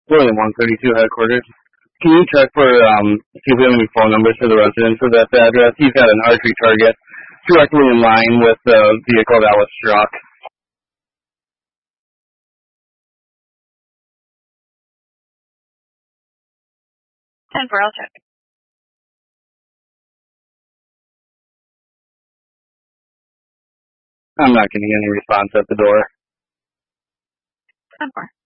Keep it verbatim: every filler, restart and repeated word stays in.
William one thirty-two headquarters. Can you check for, um, see if we have any phone numbers for the residents of that address? He's got an archery target directly in line with the vehicle that was struck. ten four, I'll check. I'm not getting any response at the door. ten four.